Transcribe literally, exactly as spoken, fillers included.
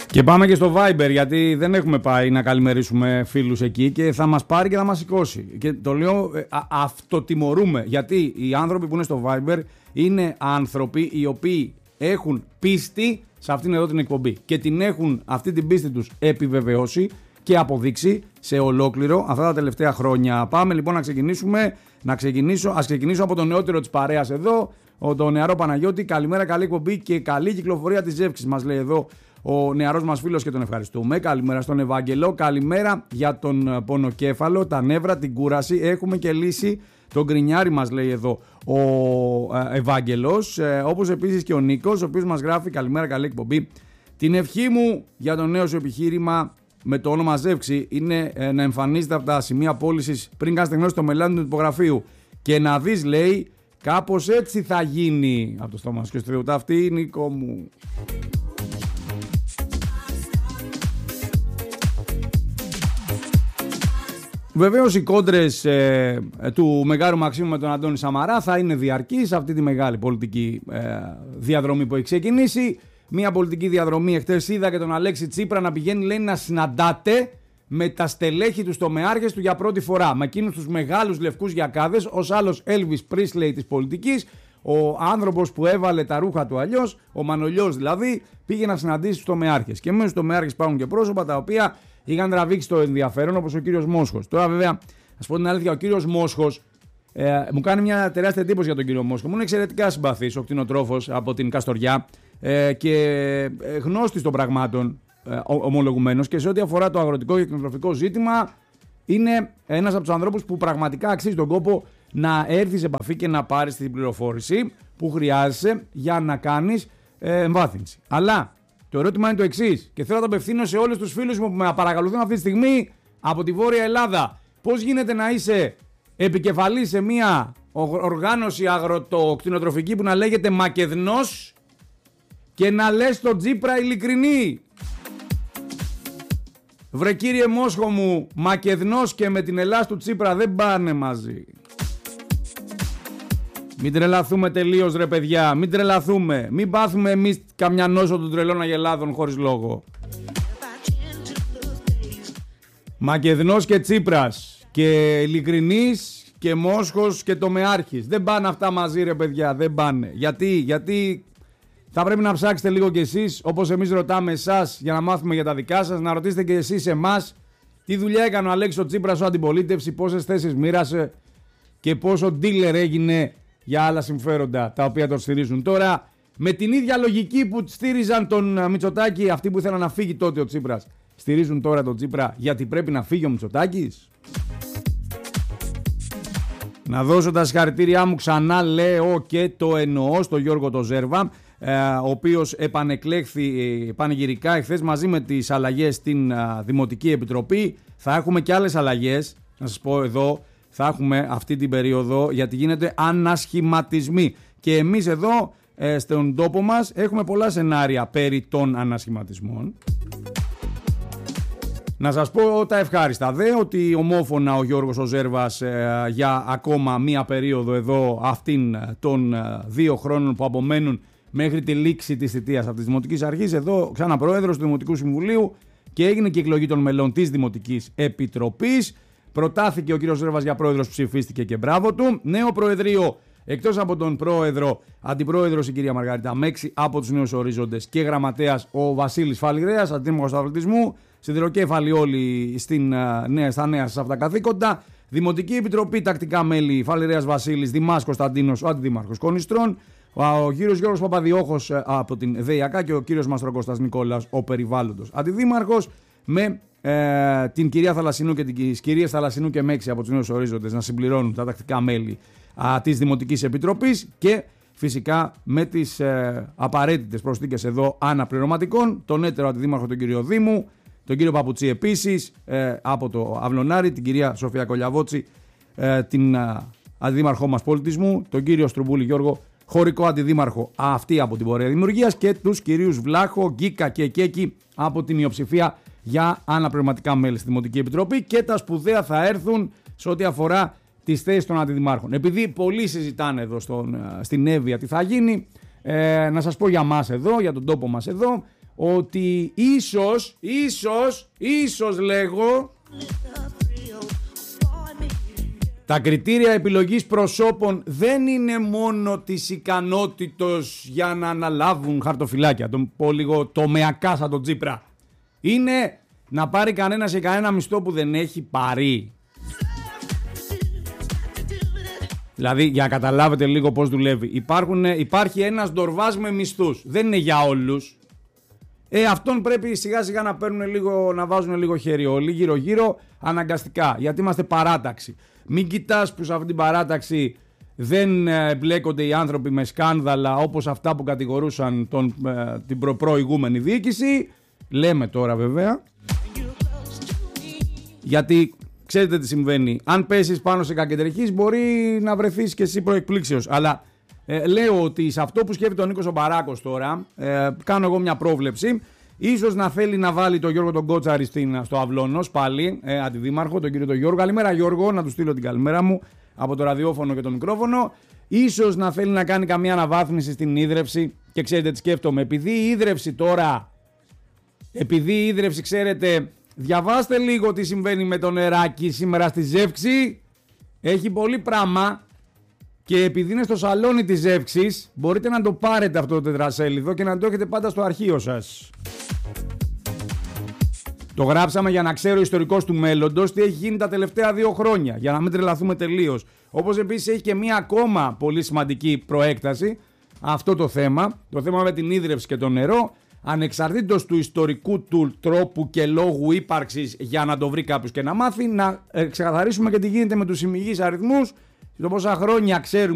Και πάμε και στο Viber, γιατί δεν έχουμε πάει να καλημερίσουμε φίλους εκεί και θα μας πάρει και θα μας σηκώσει. Και το λέω, α, αυτοτιμωρούμε, γιατί οι άνθρωποι που είναι στο Viber είναι άνθρωποι οι οποίοι έχουν πίστη σε αυτήν εδώ την εκπομπή και την έχουν αυτή την πίστη τους επιβεβαιώσει και αποδείξει σε ολόκληρο αυτά τα τελευταία χρόνια. Πάμε λοιπόν να ξεκινήσουμε, να ξεκινήσω, ας ξεκινήσω από το νεότερο της παρέας εδώ, τον νεαρό Παναγιώτη. Καλημέρα, καλή εκπομπή και καλή κυκλοφορία της Ζεύξης, μας λέει εδώ ο νεαρός μας φίλος και τον ευχαριστούμε. Καλημέρα στον Ευάγγελο, καλημέρα για τον πονοκέφαλο, τα νεύρα, την κούραση. Έχουμε και λύση τον γκρινιάρι, μας λέει εδώ ο Ευάγγελος, ε, όπως επίσης και ο Νίκος, ο οποίος μας γράφει καλημέρα, καλή εκπομπή. Την ευχή μου για το νέο σου επιχείρημα με το όνομα Ζεύξη είναι ε, να εμφανίζεται από τα σημεία πώλησης πριν κάνεις γνώση το μελάνι του τυπογραφείου και να δεις, λέει, κάπως έτσι θα γίνει. Από το στόμα σου και στο Θεούτα αυτή, Νίκο μου. Βεβαίως οι κόντρες ε, του Μεγάρου Μαξίμου με τον Αντώνη Σαμαρά θα είναι διαρκείς αυτή τη μεγάλη πολιτική ε, διαδρομή που έχει ξεκινήσει. Μια πολιτική διαδρομή, εχθές είδα και τον Αλέξη Τσίπρα να πηγαίνει, λέει, να συναντάτε με τα στελέχη του τομεάρχες του για πρώτη φορά. Με εκείνους τους μεγάλους λευκούς γιακάδες, ως άλλος Elvis Presley της πολιτικής, ο άνθρωπος που έβαλε τα ρούχα του αλλιώς, ο Μανολιός δηλαδή, πήγε να συναντήσει τους τομεάρχες. Και μέσα στους τομεάρχες υπάρχουν και πρόσωπα τα οποία είχαν τραβήξει το ενδιαφέρον, όπως ο κύριος Μόσχος. Τώρα, βέβαια, ας πω την αλήθεια, ο κύριος Μόσχος ε, μου κάνει μια τεράστια εντύπωση για τον κύριο Μόσχο. Μου είναι εξαιρετικά συμπαθής ο κτηνοτρόφος από την Καστοριά ε, και ε, γνώστης των πραγμάτων ε, ομολογουμένος, και σε ό,τι αφορά το αγροτικό και κτηνοτροφικό ζήτημα, είναι ένας από τους ανθρώπους που πραγματικά αξίζει τον κόπο να έρθει σε επαφή και να πάρει την πληροφόρηση που χρειάζεσαι για να κάνεις ε, εμβάθυνση. Αλλά το ερώτημα είναι το εξής, και θέλω να το απευθύνω σε όλους τους φίλους μου που με παρακολουθούν αυτή τη στιγμή από τη Βόρεια Ελλάδα. Πώς γίνεται να είσαι επικεφαλής σε μια οργάνωση αγροτοκτηνοτροφική που να λέγεται Μακεδνός και να λες τον Τσίπρα ειλικρινή? Βρε κύριε Μόσχο μου, Μακεδνός και με την Ελλάς του Τσίπρα δεν πάνε μαζί. Μην τρελαθούμε τελείως, ρε παιδιά, μην τρελαθούμε. Μην πάθουμε εμείς καμιά νόσο των τρελών αγελάδων χωρίς λόγο. Μακεδνός και Τσίπρας και ειλικρινής και Μόσχος και τομεάρχης. Δεν πάνε αυτά μαζί, ρε παιδιά, δεν πάνε. Γιατί, γιατί θα πρέπει να ψάξετε λίγο κι εσείς, όπως εμείς ρωτάμε εσάς για να μάθουμε για τα δικά σας, να ρωτήσετε κι εσείς εμάς τι δουλειά έκανε ο Αλέξης ο Τσίπρας ως αντιπολίτευση, πόσες θέσεις μοίρασε και πόσο dealer έγινε για άλλα συμφέροντα τα οποία τον στηρίζουν. Τώρα, με την ίδια λογική που στήριζαν τον Μητσοτάκη, αυτοί που ήθελαν να φύγει τότε ο Τσίπρας, στηρίζουν τώρα τον Τσίπρα γιατί πρέπει να φύγει ο Μητσοτάκης. Να δώσω τα συγχαρητήριά μου, ξανά λέω και το εννοώ, στο Γιώργο το Ζέρβα, ο οποίος επανεκλέχθη πανηγυρικά εχθές μαζί με τις αλλαγές στην Δημοτική Επιτροπή. Θα έχουμε και άλλες αλλαγές, να σας πω εδώ. Θα έχουμε αυτή την περίοδο, γιατί γίνεται ανασχηματισμοί. Και εμείς εδώ ε, στον τόπο μας έχουμε πολλά σενάρια περί των ανασχηματισμών. Να σας πω τα ευχάριστα δε, ότι ομόφωνα ο Γιώργος ο Ζέρβας ε, για ακόμα μία περίοδο εδώ αυτήν των ε, δύο χρόνων που απομένουν μέχρι τη λήξη της θητείας αυτής της Δημοτικής Αρχής, εδώ ξανά πρόεδρος του Δημοτικού Συμβουλίου, και έγινε και εκλογή των μελών της Δημοτικής Επιτροπής. Προτάθηκε ο κύριος Ζέρβας για πρόεδρος, ψηφίστηκε και μπράβο του. Νέο προεδρείο, εκτός από τον πρόεδρο, αντιπρόεδρος η κυρία Μαργαρίτα Μέξη από τους Νέους Ορίζοντες και γραμματέας ο Βασίλης Φαλιρέας, αντίμαχος του αθλητισμού, σιδηροκέφαλοι όλοι στην, νέα, στα νέα σας αυτά καθήκοντα. Δημοτική Επιτροπή, τακτικά μέλη Φαλιρέας Βασίλης, Δημάς Κωνσταντίνος, ο αντιδήμαρχος Κονιστρών, ο κύριος Γιώργος Παπαδιώχος από την ΔΕΙΑΚΑ και ο κύριος Μαστροκώστας Νικόλαος, ο περιβάλλοντος αντιδήμαρχος, με Ε, την κυρία Θαλασσινού και τις κυρίες Θαλασσινού και Μέξη από τους Νέους Ορίζοντες να συμπληρώνουν τα τακτικά μέλη α, της Δημοτικής Επιτροπής, και φυσικά με τις ε, απαραίτητες προσθήκες εδώ αναπληρωματικών, τον έτερο αντιδήμαρχο τον κύριο Δήμου, τον κύριο Παπουτσί επίσης ε, από το Αυλωνάρι, την κυρία Σοφία Κολιαβότση, ε, την ε, αντιδήμαρχό μας πολιτισμού, τον κύριο Στρουμπούλη Γιώργο, χωρικό αντιδήμαρχο αυτή από την Πορεία Δημιουργίας, και τους κυρίους Βλάχο, Γκίκα και Κέκη από την μειοψηφία για αναπληρωματικά μέλη στη Δημοτική Επιτροπή, και τα σπουδαία θα έρθουν σε ό,τι αφορά τις θέσεις των αντιδημάρχων. Επειδή πολλοί συζητάνε εδώ στον, στην Εύβοια τι θα γίνει, ε, να σας πω για μας εδώ, για τον τόπο μας εδώ, ότι ίσως, ίσως, ίσως λέγω, τα κριτήρια επιλογής προσώπων δεν είναι μόνο της ικανότητος για να αναλάβουν χαρτοφυλάκια, τον πω λίγο τομεακά σαν τον Τσίπρα. Είναι να πάρει κανένας σε κανένα μισθό που δεν έχει πάρει. Δηλαδή, για να καταλάβετε λίγο πώς δουλεύει, υπάρχουν, υπάρχει ένας ντορβάς με μισθούς. Δεν είναι για όλους. Ε, αυτόν πρέπει σιγά σιγά να παίρνουν λίγο, να βάζουν λίγο χέρι όλοι, γύρω-γύρω, αναγκαστικά. Γιατί είμαστε παράταξη. Μην κοιτάς που σε αυτή την παράταξη δεν εμπλέκονται οι άνθρωποι με σκάνδαλα όπως αυτά που κατηγορούσαν τον, ε, την προ- προηγούμενη διοίκηση. Λέμε τώρα βέβαια. Γιατί ξέρετε τι συμβαίνει. Αν πέσεις πάνω σε κακεντρεχής μπορεί να βρεθείς και εσύ προεκπλήξεως. Αλλά ε, λέω ότι σε αυτό που σκέφτεται ο Νίκος ο Μπαράκος τώρα, ε, κάνω εγώ μια πρόβλεψη. Ίσως να θέλει να βάλει τον Γιώργο τον Κότσαρη στην, στο Αυλώνος πάλι, ε, αντιδήμαρχο, τον κύριο τον Γιώργο. Καλημέρα Γιώργο, να του στείλω την καλημέρα μου από το ραδιόφωνο και το μικρόφωνο. Ίσως να θέλει να κάνει καμία αναβάθμιση στην ίδρυυση. Και ξέρετε τι σκέφτομαι. Επειδή η ίδρυυση τώρα, επειδή η ίδρυυση ξέρετε, διαβάστε λίγο τι συμβαίνει με το νεράκι σήμερα στη Ζεύξη. Έχει πολύ πράγμα. Και επειδή είναι στο σαλόνι της Ζεύξης, μπορείτε να το πάρετε αυτό το τετρασέλιδο και να το έχετε πάντα στο αρχείο σας. Το γράψαμε για να ξέρει ο ιστορικός του μέλλοντος τι έχει γίνει τα τελευταία δύο χρόνια, για να μην τρελαθούμε τελείως. Όπως επίσης έχει και μία ακόμα πολύ σημαντική προέκταση, αυτό το θέμα, το θέμα με την ίδρυυση και το νερό, ανεξαρτήτως του ιστορικού του τρόπου και λόγου ύπαρξης για να το βρει κάποιος και να μάθει, να ξεκαθαρίσουμε και τι γίνεται με τους ημιγείς αριθμούς, το πόσα χρόνια ξέρουμε